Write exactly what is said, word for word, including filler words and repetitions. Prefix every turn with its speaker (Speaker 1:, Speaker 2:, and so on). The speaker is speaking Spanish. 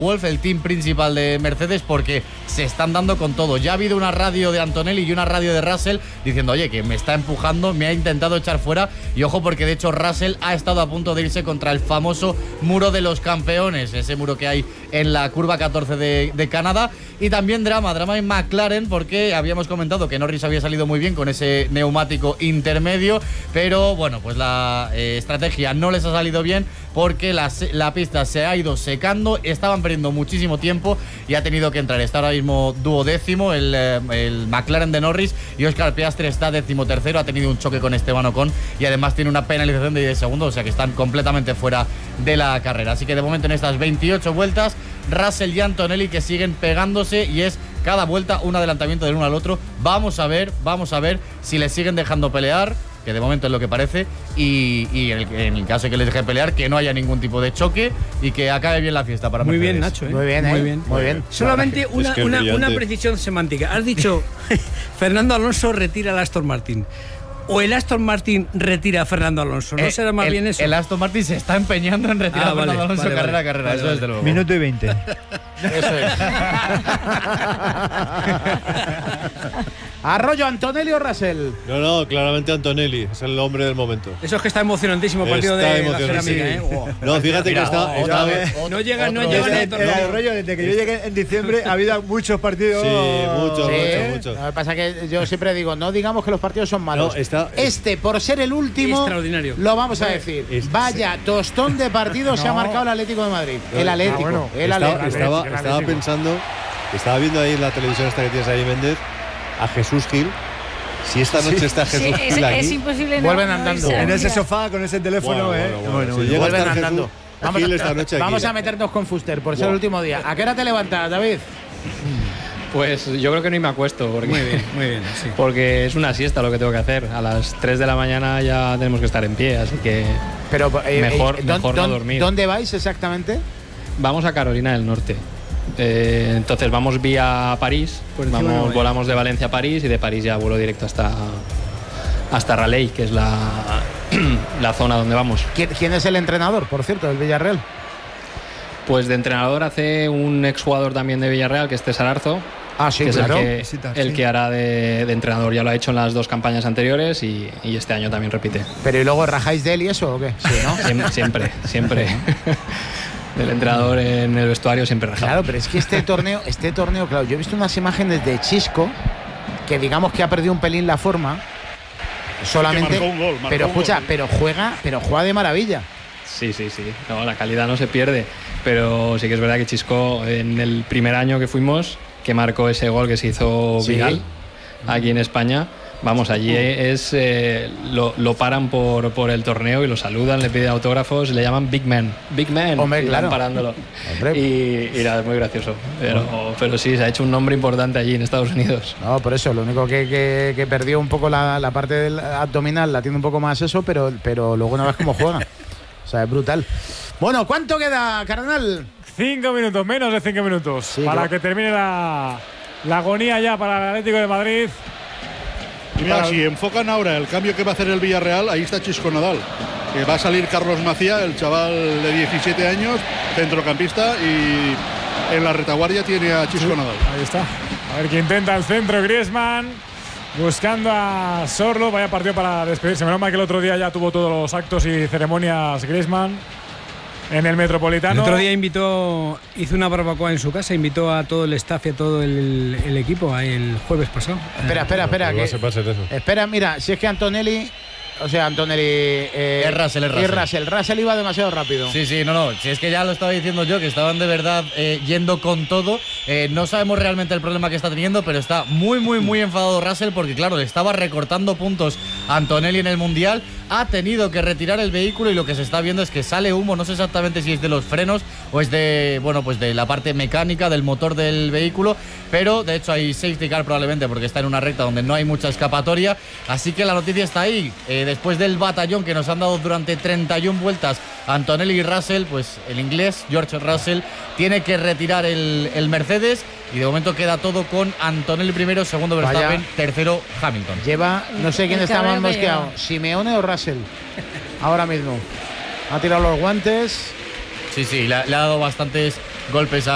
Speaker 1: Wolff, el team principal de Mercedes, porque se están dando con todo. Ya ha habido una radio de Antonelli y una radio de Russell diciendo, oye, que me está empujando, me ha intentado echar fuera, y ojo porque de hecho Russell ha estado a punto de irse contra el famoso muro de los campeones, ese muro que hay en la curva catorce de, de Canadá. Y también drama, drama en McLaren, porque habíamos comentado que Norris había salido muy bien con ese neumático intermedio, pero bueno, pues la eh, estrategia no les ha salido bien porque la, la pista se ha ido secando, estaban perdiendo muchísimo tiempo y ha tenido que entrar. Está ahora mismo duodécimo el, el McLaren de Norris, y Oscar Piastri está decimotercero, ha tenido un choque con Esteban Ocon y además tiene una penalización de diez segundos, o sea que están completamente fuera de la carrera. Así que de momento en estas veintiocho vueltas, Russell y Antonelli que siguen pegándose, y es cada vuelta un adelantamiento del uno al otro. Vamos a ver, vamos a ver si les siguen dejando pelear, que de momento es lo que parece, y, y en, el, en el caso de que les deje pelear, que no haya ningún tipo de choque y que acabe bien la fiesta para
Speaker 2: Muy
Speaker 1: Mercedes.
Speaker 2: bien, Nacho, ¿eh?
Speaker 3: Muy bien, ¿eh?
Speaker 2: Muy bien.
Speaker 3: Muy bien.
Speaker 2: Solamente una,
Speaker 4: es que
Speaker 2: una,
Speaker 4: brillante.
Speaker 2: una precisión semántica. Has dicho Fernando Alonso retira al Aston Martin. O el Aston Martin retira a Fernando Alonso. ¿No
Speaker 1: Eh,
Speaker 2: será más
Speaker 1: el,
Speaker 2: bien eso?
Speaker 1: El Aston Martin se está empeñando en retirar
Speaker 2: Ah,
Speaker 1: a Fernando
Speaker 2: vale,
Speaker 1: Alonso
Speaker 2: vale,
Speaker 1: carrera
Speaker 2: vale.
Speaker 1: a carrera,
Speaker 2: Vale,
Speaker 1: eso
Speaker 2: vale.
Speaker 1: desde luego.
Speaker 5: Minuto y veinte.
Speaker 3: Eso es. Arroyo, Antonelli o Russell.
Speaker 4: No, no, claramente Antonelli, es el hombre del momento.
Speaker 2: Eso es que está emocionantísimo el partido
Speaker 4: Está
Speaker 2: de
Speaker 4: emocionante,
Speaker 2: la cerámica,
Speaker 4: sí.
Speaker 2: ¿eh? Wow.
Speaker 4: No, fíjate
Speaker 1: Mira,
Speaker 4: que está,
Speaker 1: otra
Speaker 4: está-
Speaker 1: vez.
Speaker 2: No llegan, no
Speaker 1: Otro-
Speaker 2: llegan
Speaker 5: Desde,
Speaker 2: a
Speaker 5: el
Speaker 2: torneo.
Speaker 5: rollo, desde que yo llegué en diciembre ha habido muchos partidos.
Speaker 4: Sí, muchos,
Speaker 3: Sí,
Speaker 4: muchos, muchos.
Speaker 3: Lo que pasa es que yo siempre digo, no digamos que los partidos son malos.
Speaker 4: No, está-
Speaker 3: este, por ser el último,
Speaker 2: Extraordinario.
Speaker 3: lo vamos a decir.
Speaker 4: Es-
Speaker 3: Vaya tostón de partido se ha marcado el Atlético de Madrid. El Atlético,
Speaker 5: Ah, bueno.
Speaker 3: el
Speaker 4: Estaba,
Speaker 3: Atlético.
Speaker 4: estaba,
Speaker 5: el
Speaker 4: estaba
Speaker 5: Atlético.
Speaker 4: pensando, estaba viendo ahí en la televisión esta que tienes ahí, Méndez, a Jesús Gil. Si esta noche está
Speaker 6: Sí,
Speaker 4: Jesús
Speaker 6: es,
Speaker 4: Gil aquí,
Speaker 6: es imposible no.
Speaker 3: Vuelven
Speaker 6: no
Speaker 3: andando.
Speaker 6: irse.
Speaker 5: En ese sofá con ese teléfono,
Speaker 4: Bueno,
Speaker 5: ¿eh?
Speaker 4: bueno, bueno,
Speaker 5: Bueno,
Speaker 4: si
Speaker 5: bueno.
Speaker 4: llega a
Speaker 3: Vuelven
Speaker 4: estar
Speaker 3: andando.
Speaker 4: Jesús
Speaker 3: Vamos,
Speaker 4: Gil esta noche aquí.
Speaker 3: vamos a meternos con Fuster por ser el último día. ¿A qué hora te levantas, David?
Speaker 7: Pues yo creo que no me acuesto porque,
Speaker 2: Muy bien, muy bien. Sí.
Speaker 7: porque es una siesta lo que tengo que hacer. A las tres de la mañana ya tenemos que estar en pie, así que
Speaker 3: Pero, eh,
Speaker 7: Mejor-
Speaker 3: eh,
Speaker 7: mejor no
Speaker 3: ¿dónde-
Speaker 7: dormir.
Speaker 3: ¿Dónde vais exactamente?
Speaker 7: vamos a Carolina del Norte. Eh, entonces vamos vía París,
Speaker 2: Por encima de
Speaker 7: vamos,
Speaker 2: Nueva
Speaker 7: volamos de Valencia a París y de París ya vuelo directo hasta, hasta Raleigh, que es la, la zona donde vamos.
Speaker 3: ¿Quién, quién es el entrenador, por cierto, del Villarreal?
Speaker 7: Pues de entrenador hace un exjugador también de Villarreal, que es César Arzo,
Speaker 3: Ah, sí,
Speaker 7: que
Speaker 3: claro.
Speaker 7: es el que,
Speaker 5: Visita,
Speaker 7: el
Speaker 5: sí.
Speaker 7: que hará de, de entrenador. Ya lo ha hecho en las dos campañas anteriores y, y este año también repite.
Speaker 3: Pero ¿y luego rajáis de él y eso o qué? Sí, ¿no?
Speaker 7: Siem- Siempre, siempre. El entrenador en el vestuario siempre rajado.
Speaker 3: Claro, pero es que este torneo, este torneo, claro, yo he visto unas imágenes de Chisco, que digamos que ha perdido un pelín la forma, solamente,
Speaker 8: Que marcó un gol, marcó
Speaker 3: pero
Speaker 8: un
Speaker 3: escucha,
Speaker 8: gol.
Speaker 3: pero juega, pero juega de maravilla.
Speaker 7: Sí, sí, sí. No, la calidad no se pierde. Pero sí que es verdad que Chisco, en el primer año que fuimos, que marcó ese gol que se hizo
Speaker 3: Sí.
Speaker 7: viral aquí en España, vamos, allí es eh, lo, lo paran por, por el torneo y lo saludan, le piden autógrafos y le llaman Big Man. Big Man.
Speaker 3: Hombre,
Speaker 7: y van
Speaker 3: claro.
Speaker 7: parándolo.
Speaker 3: Hombre.
Speaker 7: Y, y nada, es muy gracioso. Pero, pero sí, se ha hecho un nombre importante allí en Estados Unidos.
Speaker 3: No, por eso, lo único que, que, que perdió un poco la, la parte del abdominal, la tiene un poco más eso, pero, pero luego una vez cómo juega. O sea, es brutal. Bueno, ¿cuánto queda, carnal?
Speaker 8: Cinco minutos, menos de cinco minutos.
Speaker 3: Sí,
Speaker 8: para
Speaker 3: claro.
Speaker 8: que termine la, la agonía ya para el Atlético de Madrid.
Speaker 9: Y mira,
Speaker 8: Para-
Speaker 9: si enfocan ahora el cambio que va a hacer el Villarreal, ahí está Chisco Nadal. Que va a salir Carlos Macía, el chaval de diecisiete años, centrocampista, y en la retaguardia tiene a Chisco Nadal.
Speaker 8: Ahí está. A ver que intenta el centro Griezmann. Buscando a Sorlo. Vaya partido para despedirse. Menos mal que el otro día ya tuvo todos los actos y ceremonias Griezmann en el Metropolitano.
Speaker 2: El otro día invitó, hizo una barbacoa en su casa, invitó a todo el staff y a todo el, el equipo ahí el jueves pasado.
Speaker 3: Espera, espera, espera.
Speaker 4: Va a
Speaker 3: Que,
Speaker 4: ser- va a ser eso.
Speaker 3: espera, mira, si es que Antonelli, o sea, Antonelli. Eh,
Speaker 1: Es Russell, es
Speaker 3: y
Speaker 1: Russell.
Speaker 3: Russell. Russell iba demasiado rápido.
Speaker 1: Sí, sí, no, no. Si es que ya lo estaba diciendo yo, que estaban de verdad eh, yendo con todo. Eh, no sabemos realmente el problema que está teniendo, pero está muy, muy, muy enfadado Russell porque, claro, le estaba recortando puntos a Antonelli en el Mundial. Ha tenido que retirar el vehículo y lo que se está viendo es que sale humo. No sé exactamente si es de los frenos o es de, bueno, pues de la parte mecánica del motor del vehículo. Pero, de hecho, hay safety car probablemente porque está en una recta donde no hay mucha escapatoria. Así que la noticia está ahí. Eh, después del batallón que nos han dado durante treinta y una vueltas Antonelli y Russell, pues el inglés, George Russell, tiene que retirar el, el Mercedes y de momento queda todo con Antonelli primero, segundo Verstappen,
Speaker 3: Vaya.
Speaker 1: tercero Hamilton.
Speaker 3: Lleva, no sé quién
Speaker 6: El
Speaker 3: está más
Speaker 6: cabreo que
Speaker 3: mosqueado,
Speaker 6: lleva.
Speaker 3: Simeone o Russell. Ahora mismo. Ha tirado los guantes.
Speaker 1: Sí, sí, le, ha- le ha dado bastantes golpes a